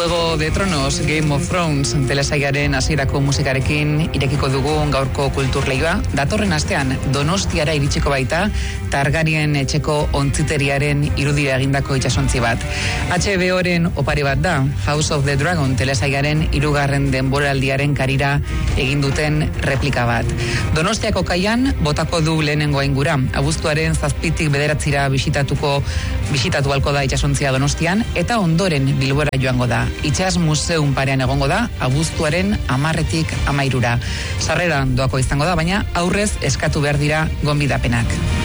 Juego de Tronos, Game of Thrones, telesaiaren hasierako musikarekin irekiko dugun gaurko kulturleioa. Datorren astean Donostiara iritsiko baita Targaryen etxeko ontziterriaren irudira egindako itsasontzi bat. HBO-ren opari bat da, House of the Dragon telesaiaren 3. denboraldiaren karira egin duten replika bat. Donostiako kaian botako du lehenengo aingura. Abuztuaren 7tik 9 bisitatu balko da itsasontzia Donostian, eta ondoren Bilbora joango da. Itsas museum parean egongo da, abuztuaren 10tik 13. Sarrera doako izango da, baina aurrez eskatu behar dira gonbidapenak.